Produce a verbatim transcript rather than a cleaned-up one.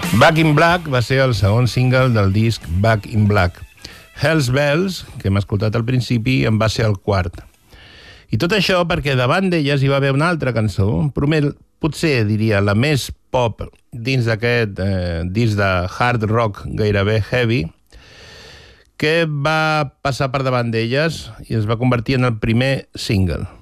Back in Black va ser el segon single del disc Back in Black. Hell's Bells, que hem escoltat al principi, en va ser el quart. I tot això perquè davant d'elles hi va haver una altra cançó, potser, diria, la més pop dins d'aquest eh, disc de hard rock gairebé heavy, que va passar per davant d'elles i es va convertir en el primer single.